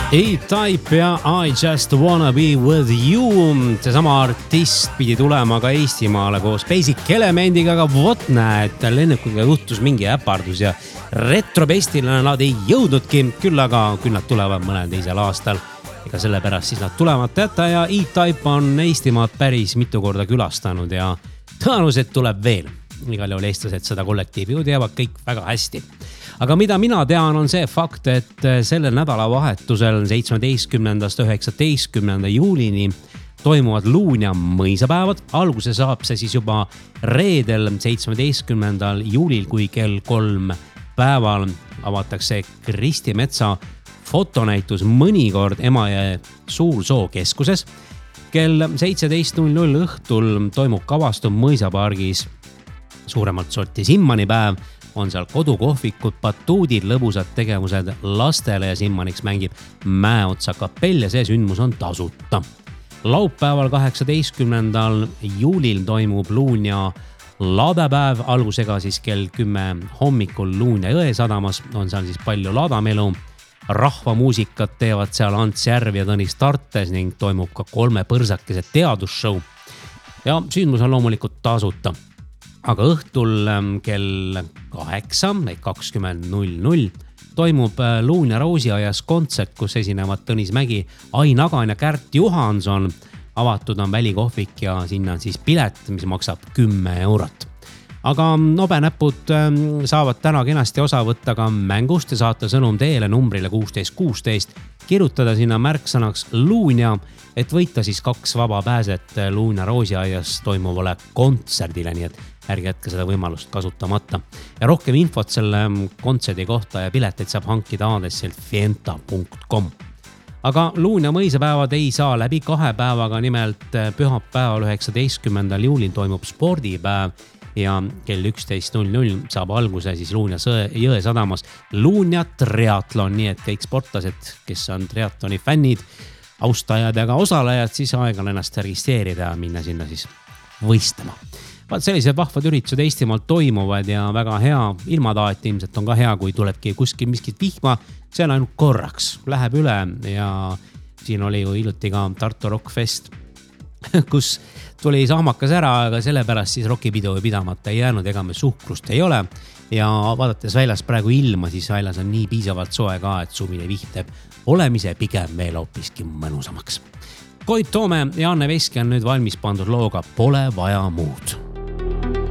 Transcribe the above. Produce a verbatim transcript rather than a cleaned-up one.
E-Type ja I Just Wanna Be With You. Seesama artist pidi tulema ka Eestimaale koos Basic Elemendiga, aga vot näed, lennukiga juhtus mingi äpardus ja retrobestile nad ei jõudnudki, küll aga küll nad tulevad mõnel teisel aastal. Ega sellepärast siis nad tulevad teata ja E-Type on Eestimaad päris mitu korda külastanud ja tõenäoliselt tuleb veel. Igal juhul eestlased seda kollektiivi ju teavad kõik väga hästi. Aga mida mina tean on see fakt, et sellel nädalavahetusel seitsmeteistkümnendast üheksateistkümnenda juulini toimuvad Luunja mõisapäevad. Alguse saab see siis juba reedel seitsmeteistkümnendal juulil, kui kell kolm päeval avatakse Kristi Metsa fotonäitus mõnikord Emajõe Suursoo keskuses. Kell seitseteist null null õhtul toimub Kavastu mõisapargis suuremalt sorti Simmani päev. On seal kodukohvikud, batuudid, lõbusad tegevused lastele ja Simmaniks mängib Mäeotsa kapell ja see sündmus on tasuta. Laupäeval kaheksateistkümnendal juulil toimub Luunja laadapäev, algusega siis kell kümme hommikul Luunja Jõe sadamas. On seal siis palju laadamelu. Rahvamuusikat teevad seal Ants Järv ja Tõnis Tartes ning toimub ka kolme põrsakese teadusshow. Ja sündmus on loomulikult tasuta. Aga õhtul kell kaheksa, kakskümmend null null toimub Luunja Roosiaias kontsert, kus esinevad Tõnis Mägi, Ain Agan ja Kärt Johanson. Avatud on välikohvik ja sinna on siis pilet, mis maksab kümme eurot. Aga nobenäpud saavad täna kenasti osa võtta ka mängust ja saata sõnum teele numbrile kuusteist kuusteist. Kirjutada sinna märksõnaks Luunja, et võita siis kaks vaba pääset Luunja Roosiaias toimuvale kontserdile, nii et ärge jätke seda võimalust kasutamata. Ja rohkem infot selle kontserdi kohta ja pileteid saab hankida aadressil fienta punkt com. Aga Luunja mõisapäevad ei saa läbi kahe päevaga, nimelt pühapäeval üheksateistkümnendal juulil toimub spordipäev ja kell üksteist null null saab alguse siis Luunja Jõe sadamas Luunja triatlon, nii et kõik sportlased, kes on triatloni fännid, austajad ja ka osalejad, siis aegal ennast registreerida ja minna sinna siis võistlema. Vaat sellised vahvad üritused Eestimaal toimuvad ja väga hea ilmataat ilmselt on ka hea, kui tulebki kuskil miskit vihma. See on ainult korraks, läheb üle ja siin oli ju hiljuti ka Tartu Rock Fest, kus tuli sahmakas ära, aga sellepärast siis rockipidu pidamata ei jäänud, ega me suhkrust ei ole. Ja vaadates väljas praegu ilma, siis väljas on nii piisavalt soe ka, et suvine vihm teeb olemise pigem veel hoopiski mõnusamaks. Koit Toome ja Anne Veski on nüüd valmis pandud looga Pole vaja muud.